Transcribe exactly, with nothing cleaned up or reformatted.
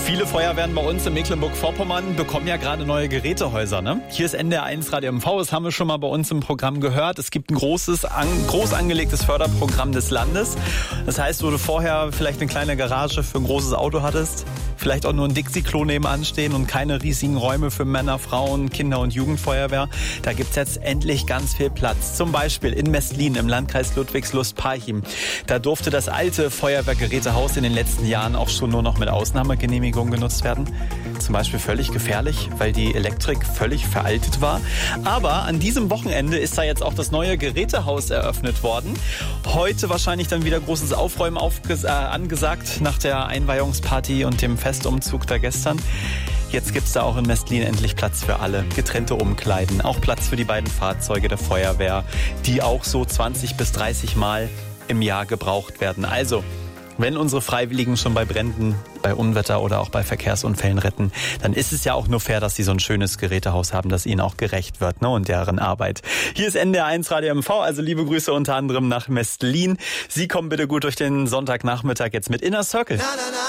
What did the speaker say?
Viele Feuerwehren bei uns in Mecklenburg-Vorpommern bekommen ja gerade neue Gerätehäuser. Ne? Hier ist N D R eins Radio M V, das haben wir schon mal bei uns im Programm gehört. Es gibt ein großes, an, groß angelegtes Förderprogramm des Landes. Das heißt, wo du vorher vielleicht eine kleine Garage für ein großes Auto hattest, vielleicht auch nur ein Dixie-Klo nebenan stehen und keine riesigen Räume für Männer, Frauen, Kinder- und Jugendfeuerwehr. Da gibt's jetzt endlich ganz viel Platz. Zum Beispiel in Mestlin im Landkreis Ludwigslust-Parchim. Da durfte das alte Feuerwehrgerätehaus in den letzten Jahren auch schon nur noch mit Ausnahmegenehmigung genutzt werden. Zum Beispiel völlig gefährlich, weil die Elektrik völlig veraltet war. Aber an diesem Wochenende ist da jetzt auch das neue Gerätehaus eröffnet worden. Heute wahrscheinlich dann wieder großes Aufräumen aufges- äh, angesagt nach der Einweihungsparty und dem Festumzug da gestern. Jetzt gibt's da auch in Mestlin endlich Platz für alle. Getrennte Umkleiden, auch Platz für die beiden Fahrzeuge der Feuerwehr, die auch so zwanzig bis dreißig Mal im Jahr gebraucht werden. Also, wenn unsere Freiwilligen schon bei Bränden, bei Unwetter oder auch bei Verkehrsunfällen retten, dann ist es ja auch nur fair, dass sie so ein schönes Gerätehaus haben, das ihnen auch gerecht wird, ne, und deren Arbeit. Hier ist N D R eins Radio M V, also liebe Grüße unter anderem nach Mestlin. Sie kommen bitte gut durch den Sonntagnachmittag jetzt mit Inner Circle. Na, na, na.